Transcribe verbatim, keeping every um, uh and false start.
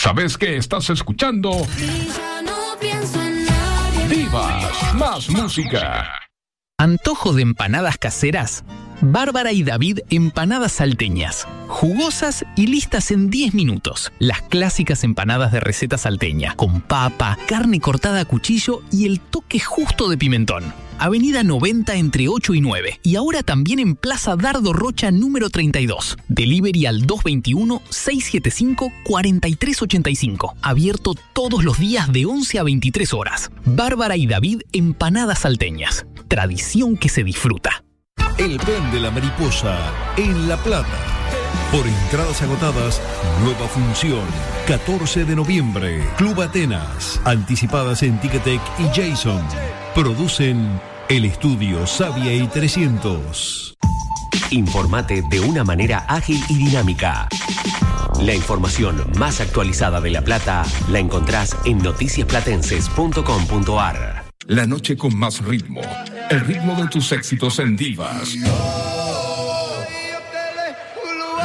¿Sabes que estás escuchando? Y ya no pienso en nadie. Divas, más música. ¿Antojo de empanadas caseras? Bárbara y David empanadas salteñas. Jugosas y listas en diez minutos. Las clásicas empanadas de receta salteña, con papa, carne cortada a cuchillo y el toque justo de pimentón. Avenida noventa entre ocho y nueve. Y ahora también en Plaza Dardo Rocha número treinta y dos. Delivery al dos dos uno, seis siete cinco, cuatro tres ocho cinco. Abierto todos los días de once a veintitrés horas. Bárbara y David empanadas salteñas. Tradición que se disfruta. El Tren de la Mariposa en La Plata. Por entradas agotadas, nueva función. catorce de noviembre, Club Atenas. Anticipadas en Ticketek y Jason. Producen el estudio Savia y trescientos. Informate de una manera ágil y dinámica. La información más actualizada de La Plata la encontrás en noticias platenses punto com punto a r. La noche con más ritmo. El ritmo de tus éxitos en Divas.